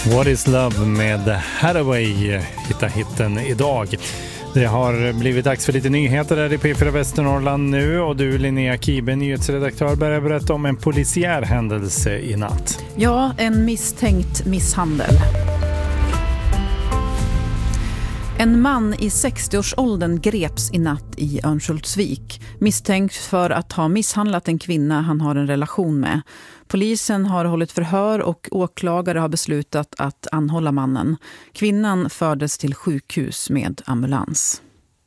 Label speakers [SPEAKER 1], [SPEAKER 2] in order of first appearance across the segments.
[SPEAKER 1] What is Love med Hathaway hittar hitten idag. Det har blivit dags för lite nyheter där i P4 Västernorrland nu, och du, Linnea Kibe, nyhetsredaktör, börjar berätta om en polisiär händelse i natt.
[SPEAKER 2] Ja, en misstänkt misshandel. En man i 60-årsåldern greps i natt i Örnsköldsvik, misstänkt för att ha misshandlat en kvinna han har en relation med. Polisen har hållit förhör och åklagare har beslutat att anhålla mannen. Kvinnan fördes till sjukhus med ambulans.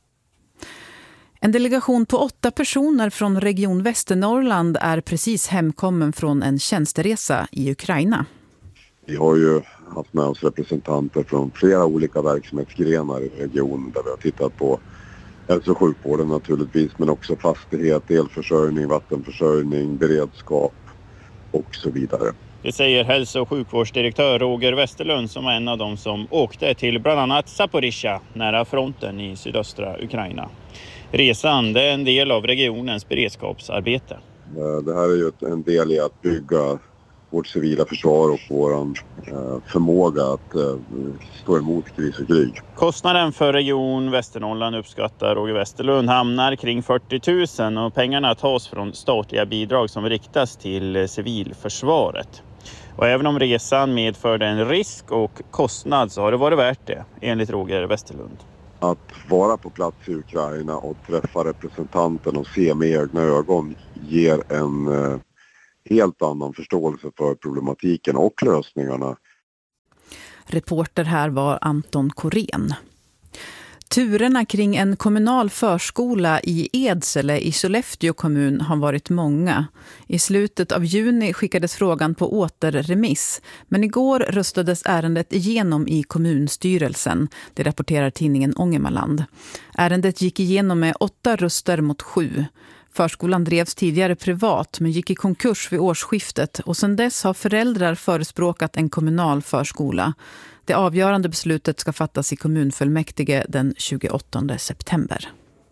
[SPEAKER 2] En delegation på 8 personer från Region Västernorrland är precis hemkommen från en tjänsteresa i Ukraina.
[SPEAKER 3] Vi har ju haft med oss representanter från flera olika verksamhetsgrenar i regionen där vi har tittat på hälso- och sjukvården naturligtvis, men också fastighet, elförsörjning, vattenförsörjning, beredskap och så vidare.
[SPEAKER 4] Det säger hälso- och sjukvårdsdirektör Roger Westerlund, som var en av dem som åkte till bland annat Zaporizjzja nära fronten i sydöstra Ukraina. Resan är en del av regionens beredskapsarbete.
[SPEAKER 3] Det här är ju en del i att bygga vårt civila försvar och vår förmåga att stå emot kris och krig.
[SPEAKER 4] Kostnaden för Region Västernorrland, uppskattar Roger Westerlund, hamnar kring 40 000 och pengarna tas från statliga bidrag som riktas till civilförsvaret. Och även om resan medförde en risk och kostnad så har det varit värt det, enligt Roger Westerlund.
[SPEAKER 3] Att vara på plats i Ukraina och träffa representanten och se med egna ögon ger en helt annan förståelse för problematiken och lösningarna.
[SPEAKER 2] Reporter här var Anton Korén. Turerna kring en kommunal förskola i Edsele i Sollefteå kommun har varit många. I slutet av juni skickades frågan på återremiss, men igår röstades ärendet igenom i kommunstyrelsen. Det rapporterar tidningen Ångermanland. Ärendet gick igenom med 8 röster mot 7. Förskolan drevs tidigare privat men gick i konkurs vid årsskiftet, och sedan dess har föräldrar förespråkat en kommunal förskola. Det avgörande beslutet ska fattas i kommunfullmäktige den 28 september.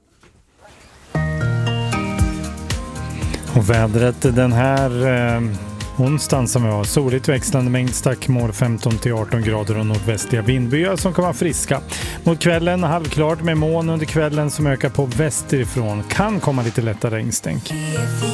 [SPEAKER 1] Och vädret den här onsdagen som vi har: soligt växlande mängd stackmål 15-18 grader och nordvästliga vindbyar som kan vara friska. Mot kvällen halvklart med moln under kvällen som ökar på västerifrån. Kan komma lite lättare regnstänk.